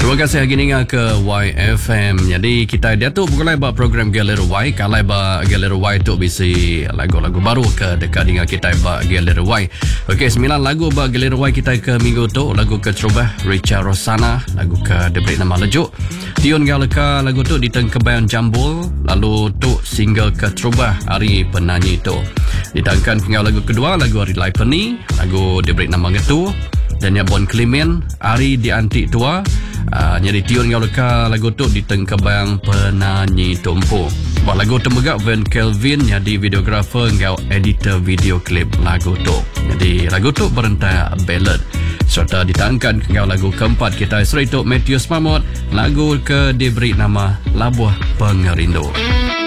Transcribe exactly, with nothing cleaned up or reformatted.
Terima kasih hari ini ke Y F M. Jadi kita dia tu bukanlah buat program Galera Y. Kalau buat Galera Y tu bisa lagu-lagu baru ke dekat dengan kita buat Galera Y. Okey, sembilan lagu buat Galera Y kita ke minggu tu. Lagu ke Cerubah Richa Rosana, lagu ke diberi nama Lejuk. Tiun galaka lagu tu diteng kebayang Jambul, lalu tu single ke Cerubah Hari Penyanyi tu. Ditangkan ke lagu kedua lagu Hari Lai Peni, lagu diberi nama Ngetu. Dan yang Bon Klimen Hari di Antik Tua. Uh, jadi tiun ngau leka lagu tu di tengkebang penyanyi tumpu. Buat lagu temegak Van Kelvin jadi videografer ngau editor video klip lagu tu. Jadi lagu tu berentai ballad. Serta ditangkan ngau lagu keempat kita Sri tu Matthews Mahmud, lagu ke diberi nama Labuh Pengerindu.